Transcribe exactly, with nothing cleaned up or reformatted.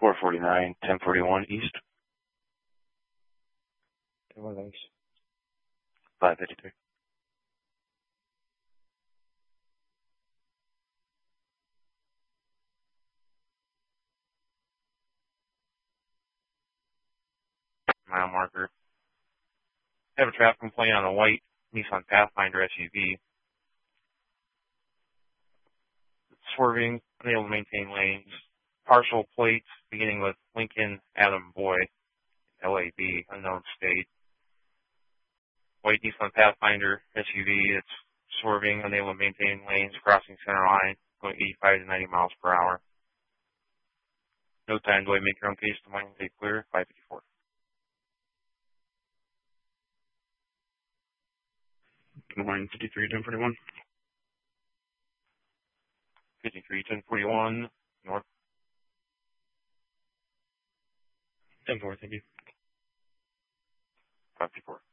four forty-nine, ten forty-one East. ten forty-one East. five fifty-three. Mile marker. I have a traffic complaint on a white Nissan Pathfinder S U V. It's swerving, unable to maintain lanes. Partial plates beginning with Lincoln Adam Boy, L A B, unknown state. White Nissan Pathfinder S U V, it's swerving, unable to maintain lanes, crossing center line, going eighty-five to ninety miles per hour. No time delay, make your own case to mine, take clear, five fifty-four. Good morning, fifty-three, ten forty-one. fifty-three, ten forty-one, north. ten four, thank you. five fifty-four.